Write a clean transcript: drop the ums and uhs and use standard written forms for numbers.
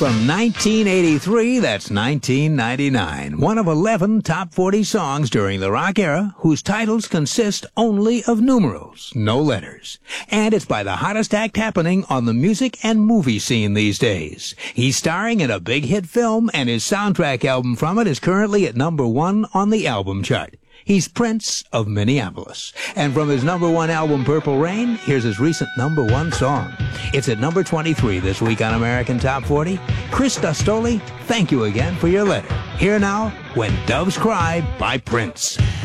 From 1983, that's 1999. One of 11 top 40 songs during the rock era whose titles consist only of numerals, no letters. And it's by the hottest act happening on the music and movie scene these days. He's starring in a big hit film, and his soundtrack album from it is currently at number 1 on the album chart. He's Prince of Minneapolis. And from his number 1 album, Purple Rain, here's his recent number 1 song. It's at number 23 this week on American Top 40. Chris Dustoli, thank you again for your letter. Here now, When Doves Cry by Prince.